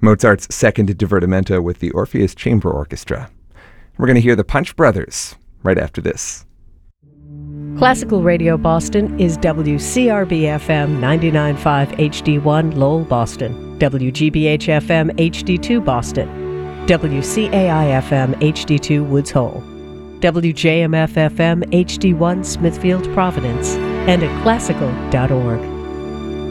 Mozart's Second Divertimento with the Orpheus Chamber Orchestra. We're going to hear the Punch Brothers right after this. Classical Radio Boston is WCRB-FM 99.5 HD1 Lowell, Boston, WGBH-FM HD2 Boston, WCAI-FM HD2 Woods Hole, WJMF-FM HD1 Smithfield, Providence, and at classical.org.